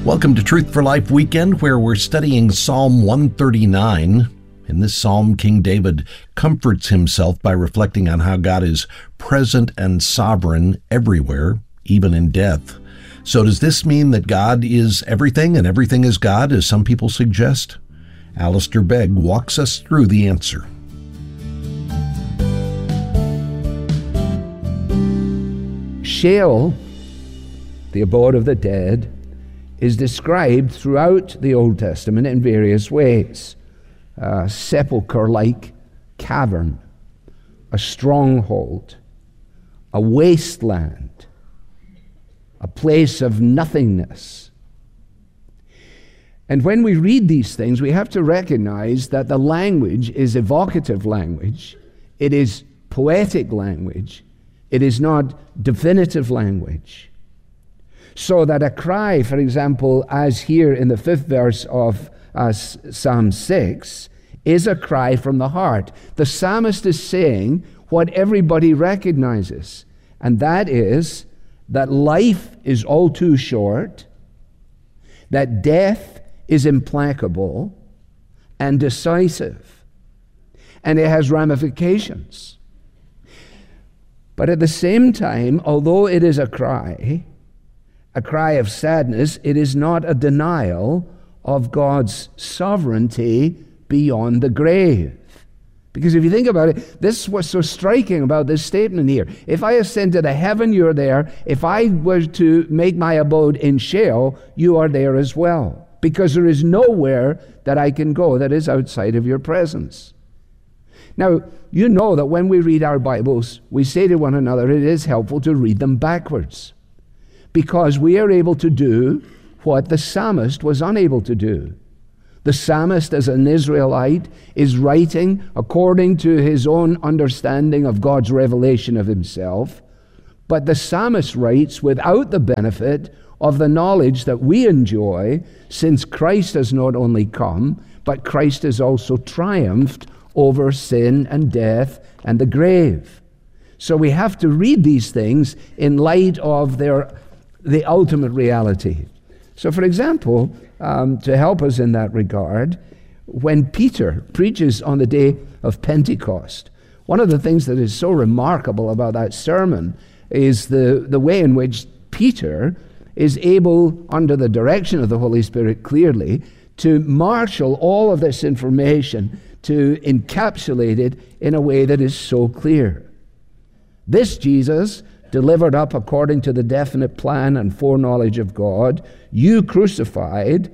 Welcome to Truth for Life Weekend, where we're studying Psalm 139. In this psalm, King David comforts himself by reflecting on how God is present and sovereign everywhere, even in death. So does this mean that God is everything and everything is God, as some people suggest? Alistair Begg walks us through the answer. Sheol, the abode of the dead, is described throughout the Old Testament in various ways. A sepulchre-like cavern, a stronghold, a wasteland, a place of nothingness. And when we read these things, we have to recognize that the language is evocative language. It is poetic language. It is not definitive language. So that a cry, for example, as here in the 5th verse of Psalm 6, is a cry from the heart. The psalmist is saying what everybody recognizes, and that is that life is all too short, that death is implacable and decisive, and it has ramifications. But at the same time, although it is a cry of sadness, it is not a denial of God's sovereignty beyond the grave. Because if you think about it, this is what's so striking about this statement here. If I ascend to the heaven, you're there. If I were to make my abode in Sheol, you are there as well. Because there is nowhere that I can go that is outside of your presence. Now, you know that when we read our Bibles, we say to one another, it is helpful to read them backwards, because we are able to do what the psalmist was unable to do. The psalmist, as an Israelite, is writing according to his own understanding of God's revelation of himself, but the psalmist writes without the benefit of the knowledge that we enjoy, since Christ has not only come, but Christ has also triumphed over sin and death and the grave. So we have to read these things in light of the ultimate reality. So, for example, to help us in that regard, when Peter preaches on the day of Pentecost, one of the things that is so remarkable about that sermon is the way in which Peter is able, under the direction of the Holy Spirit clearly, to marshal all of this information, to encapsulate it in a way that is so clear. This Jesus, delivered up according to the definite plan and foreknowledge of God, you crucified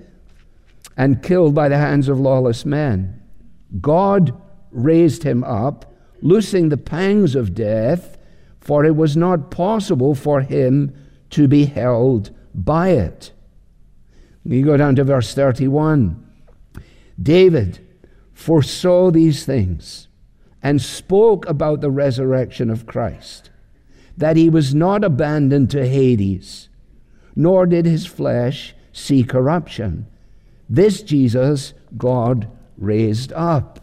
and killed by the hands of lawless men. God raised him up, loosing the pangs of death, for it was not possible for him to be held by it. You go down to verse 31. David foresaw these things and spoke about the resurrection of Christ, that he was not abandoned to Hades, nor did his flesh see corruption. This Jesus God raised up.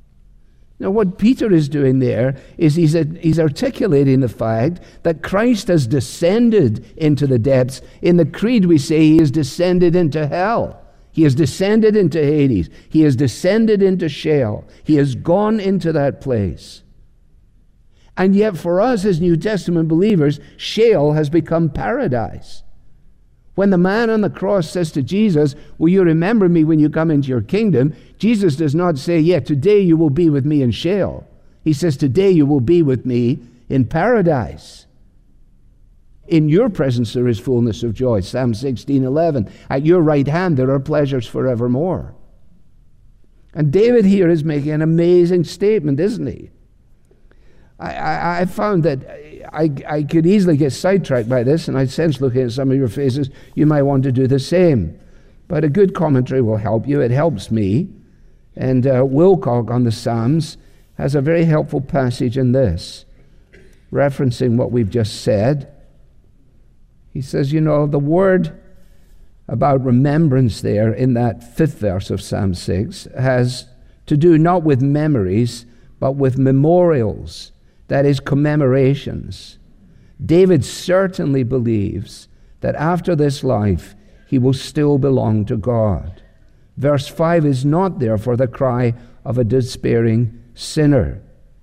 Now, what Peter is doing there is he's articulating the fact that Christ has descended into the depths. In the Creed, we say he has descended into hell. He has descended into Hades. He has descended into Sheol. He has gone into that place. And yet for us as New Testament believers, Sheol has become paradise. When the man on the cross says to Jesus, will you remember me when you come into your kingdom? Jesus does not say, yeah, today you will be with me in Sheol. He says, today you will be with me in paradise. In your presence there is fullness of joy. Psalm 16:11. At your right hand there are pleasures forevermore. And David here is making an amazing statement, isn't he? I found that I could easily get sidetracked by this, and I sense, looking at some of your faces, you might want to do the same. But a good commentary will help you. It helps me. And Wilcock on the Psalms has a very helpful passage in this, referencing what we've just said. He says, the word about remembrance there in that 5th verse of Psalm 6 has to do not with memories, but with memorials. That is, commemorations. David certainly believes that after this life, he will still belong to God. Verse 5 is not therefore the cry of a despairing sinner.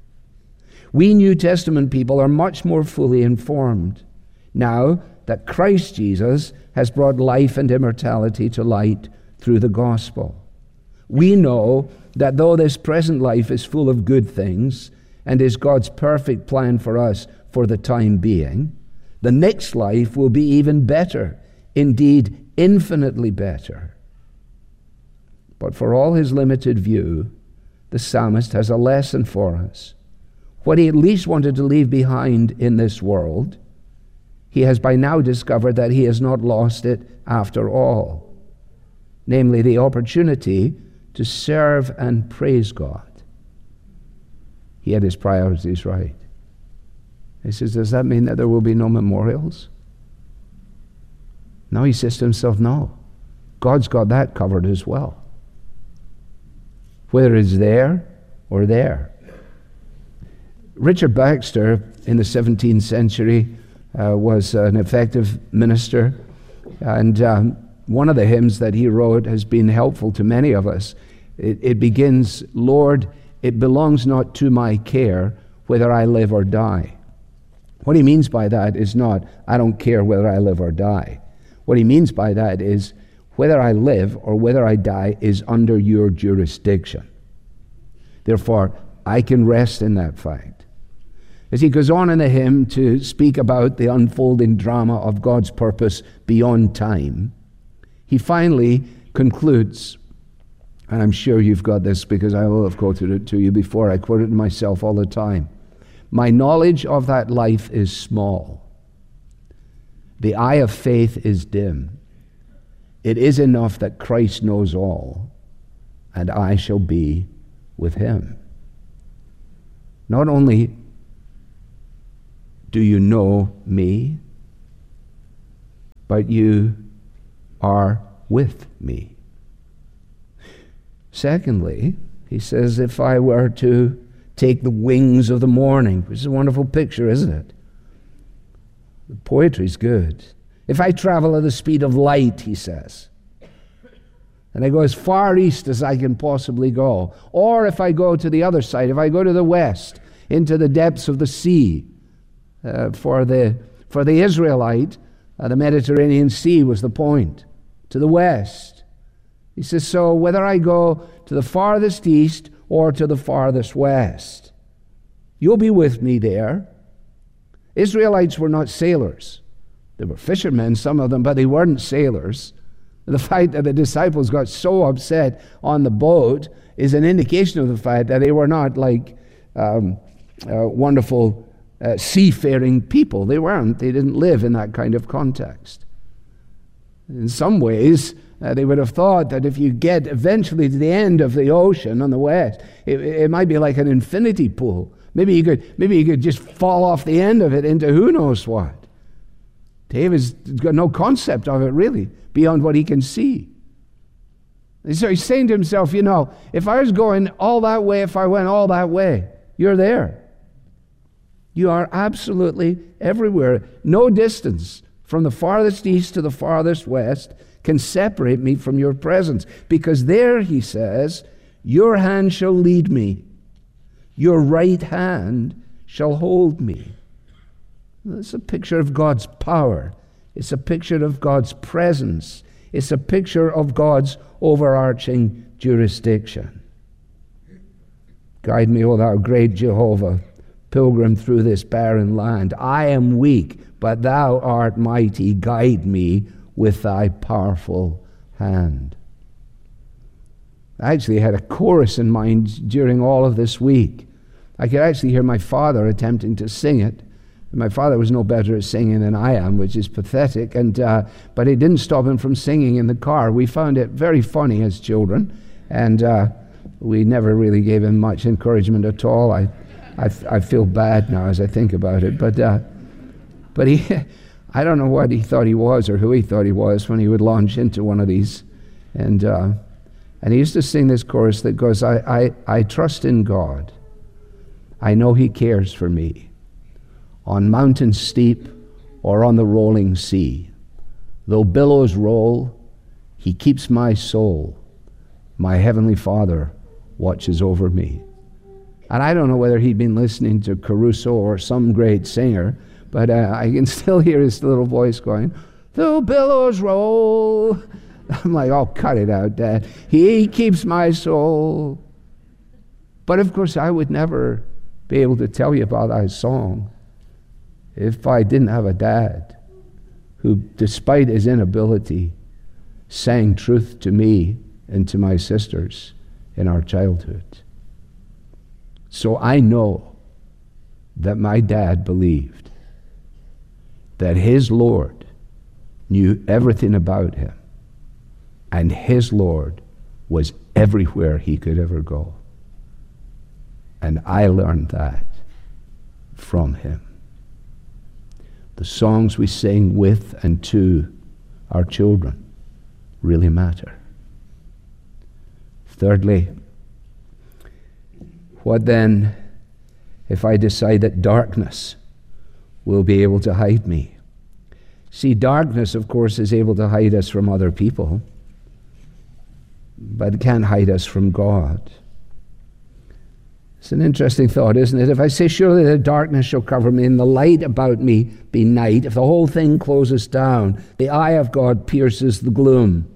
We New Testament people are much more fully informed now that Christ Jesus has brought life and immortality to light through the gospel. We know that though this present life is full of good things and is God's perfect plan for us for the time being, the next life will be even better, indeed infinitely better. But for all his limited view, the psalmist has a lesson for us. What he at least wanted to leave behind in this world, he has by now discovered that he has not lost it after all, namely the opportunity to serve and praise God. He had his priorities right. He says, does that mean that there will be no memorials? No, he says to himself, no. God's got that covered as well. Whether it's there or there. Richard Baxter in the 17th century was an effective minister, and one of the hymns that he wrote has been helpful to many of us. It begins, Lord, it belongs not to my care whether I live or die. What he means by that is not, I don't care whether I live or die. What he means by that is, whether I live or whether I die is under your jurisdiction. Therefore, I can rest in that fact. As he goes on in the hymn to speak about the unfolding drama of God's purpose beyond time, he finally concludes, and I'm sure you've got this because I will have quoted it to you before. I quote it to myself all the time. My knowledge of that life is small. The eye of faith is dim. It is enough that Christ knows all, and I shall be with him. Not only do you know me, but you are with me. Secondly, he says, if I were to take the wings of the morning, which is a wonderful picture, isn't it? The poetry's good. If I travel at the speed of light, he says, and I go as far east as I can possibly go, or if I go to the other side, if I go to the west, into the depths of the sea, for the Israelite, the Mediterranean Sea was the point, to the west. He says, so whether I go to the farthest east or to the farthest west, you'll be with me there. Israelites were not sailors. They were fishermen, some of them, but they weren't sailors. The fact that the disciples got so upset on the boat is an indication of the fact that they were not like wonderful seafaring people. They weren't. They didn't live in that kind of context. In some ways, they would have thought that if you get eventually to the end of the ocean on the west, it might be like an infinity pool. Maybe you could just fall off the end of it into who knows what. David's got no concept of it really, beyond what he can see. And so he's saying to himself, you know, if I was going all that way, if I went all that way, you're there. You are absolutely everywhere. No distance from the farthest east to the farthest west can separate me from your presence. Because there, he says, your hand shall lead me. Your right hand shall hold me. It's a picture of God's power. It's a picture of God's presence. It's a picture of God's overarching jurisdiction. Guide me, O thou great Jehovah, pilgrim through this barren land. I am weak, but thou art mighty. Guide me with thy powerful hand. I actually had a chorus in mind during all of this week. I could actually hear my father attempting to sing it. My father was no better at singing than I am, which is pathetic, but it didn't stop him from singing in the car. We found it very funny as children, and we never really gave him much encouragement at all. I feel bad now as I think about it, but he, I don't know what he thought he was or who he thought he was when he would launch into one of these, and he used to sing this chorus that goes, I trust in God. I know he cares for me. On mountain steep or on the rolling sea, Though billows roll, he keeps my soul. My heavenly Father watches over me. And I don't know whether he'd been listening to Caruso or some great singer, but I can still hear his little voice going, though billows roll. I'm like, oh, cut it out, Dad. He keeps my soul. But of course, I would never be able to tell you about that song if I didn't have a dad who, despite his inability, sang truth to me and to my sisters in our childhood. So I know that my dad believed that his Lord knew everything about him, and his Lord was everywhere he could ever go. And I learned that from him. The songs we sing with and to our children really matter. Thirdly, what then if I decide that darkness will be able to hide me? See, darkness, of course, is able to hide us from other people, but it can't hide us from God. It's an interesting thought, isn't it? If I say, surely the darkness shall cover me and the light about me be night, if the whole thing closes down, the eye of God pierces the gloom.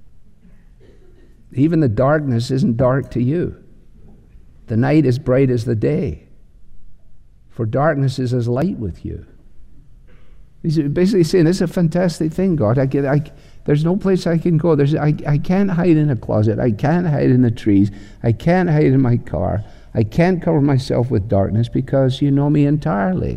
Even the darkness isn't dark to you. The night is bright as the day, for darkness is as light with you. He's basically saying, this is a fantastic thing, God. There's no place I can go. I can't hide in a closet. I can't hide in the trees. I can't hide in my car. I can't cover myself with darkness because you know me entirely.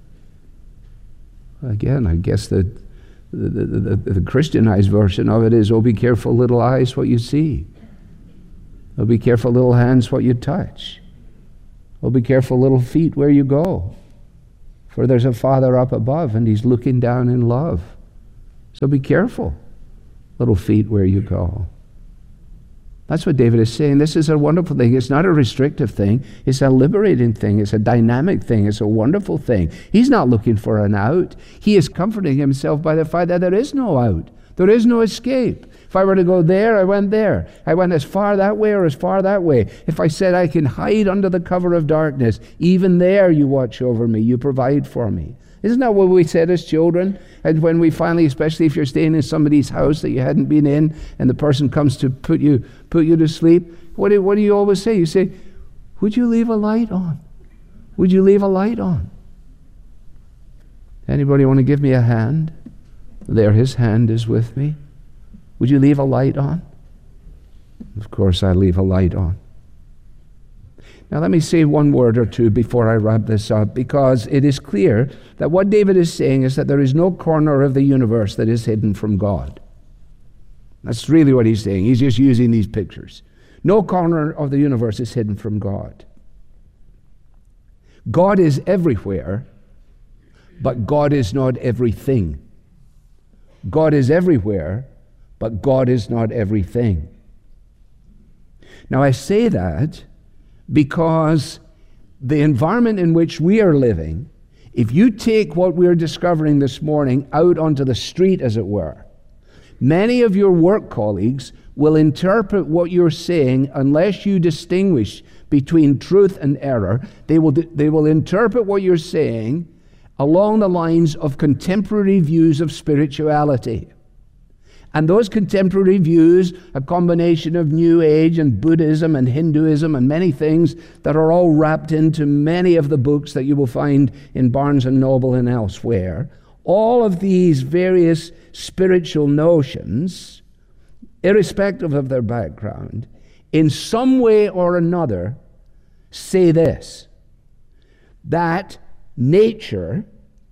Again, I guess the Christianized version of it is, oh, be careful, little eyes, what you see. Oh, be careful, little hands, what you touch. Oh, be careful, little feet, where you go. For there's a Father up above, and he's looking down in love. So be careful, little feet, where you go. That's what David is saying. This is a wonderful thing. It's not a restrictive thing. It's a liberating thing. It's a dynamic thing. It's a wonderful thing. He's not looking for an out. He is comforting himself by the fact that there is no out. There is no escape. If I were to go there, I went there. I went as far that way or as far that way. If I said I can hide under the cover of darkness, even there you watch over me. You provide for me. Isn't that what we said as children? And when we finally, especially if you're staying in somebody's house that you hadn't been in, and the person comes to put you to sleep, what do you always say? You say, would you leave a light on? Would you leave a light on? Anybody want to give me a hand? There, his hand is with me. Would you leave a light on? Of course, I leave a light on. Now let me say one word or two before I wrap this up, because it is clear that what David is saying is that there is no corner of the universe that is hidden from God. That's really what he's saying. He's just using these pictures. No corner of the universe is hidden from God. God is everywhere, but God is not everything. God is everywhere, but God is not everything. Now I say that because the environment in which we are living, if you take what we're discovering this morning out onto the street, as it were, many of your work colleagues will interpret what you're saying unless you distinguish between truth and error. They will interpret what you're saying along the lines of contemporary views of spirituality. And those contemporary views, a combination of New Age and Buddhism and Hinduism and many things that are all wrapped into many of the books that you will find in Barnes & Noble and elsewhere, all of these various spiritual notions, irrespective of their background, in some way or another say this, that nature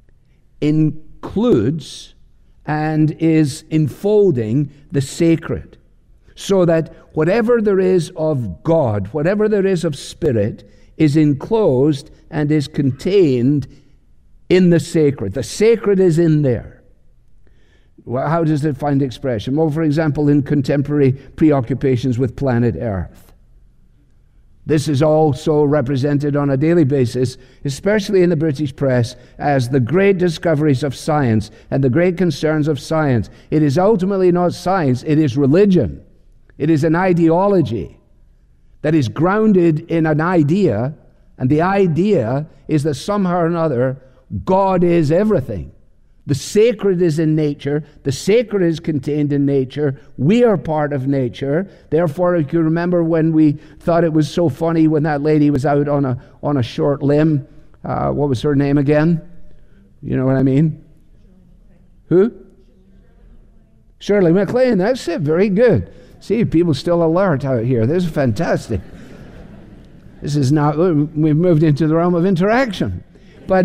includes and is enfolding the sacred, so that whatever there is of God, whatever there is of spirit, is enclosed and is contained in the sacred. The sacred is in there. Well, how does it find expression? Well, for example, in contemporary preoccupations with planet Earth. This is also represented on a daily basis, especially in the British press, as the great discoveries of science and the great concerns of science. It is ultimately not science, it is religion. It is an ideology that is grounded in an idea, and the idea is that somehow or another, God is everything. The sacred is in nature. The sacred is contained in nature. We are part of nature. Therefore, if you remember when we thought it was so funny when that lady was out on a short limb, what was her name again? You know what I mean? Who? Shirley MacLaine. That's it. Very good. See, people still alert out here. This is fantastic. This is not, we've moved into the realm of interaction. But,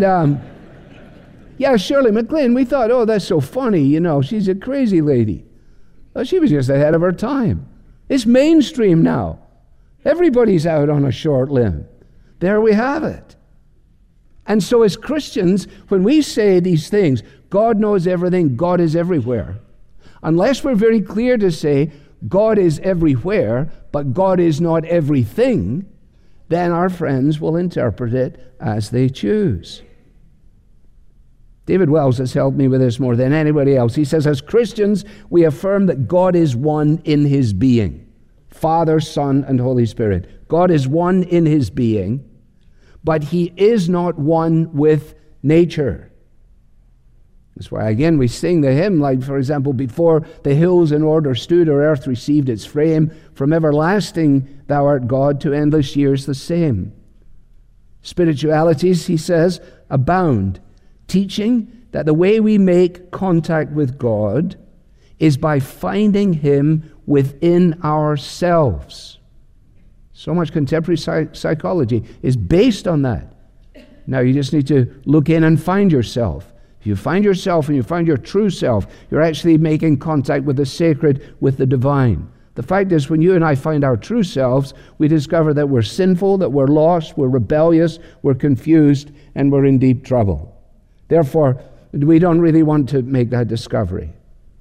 yeah, Shirley MacLaine, we thought, oh, that's so funny, you know, she's a crazy lady. Well, she was just ahead of her time. It's mainstream now. Everybody's out on a short limb. There we have it. And so as Christians, when we say these things, God knows everything, God is everywhere, unless we're very clear to say God is everywhere, but God is not everything, then our friends will interpret it as they choose. David Wells has helped me with this more than anybody else. He says, as Christians, we affirm that God is one in his being. Father, Son, and Holy Spirit. God is one in his being, but he is not one with nature. That's why, again, we sing the hymn, like, for example, before the hills in order stood, or earth received its frame, from everlasting thou art God, to endless years the same. Spiritualities, he says, abound, teaching that the way we make contact with God is by finding him within ourselves. So much contemporary psychology is based on that. Now you just need to look in and find yourself. If you find yourself and you find your true self, you're actually making contact with the sacred, with the divine. The fact is, when you and I find our true selves, we discover that we're sinful, that we're lost, we're rebellious, we're confused, and we're in deep trouble. Therefore, we don't really want to make that discovery.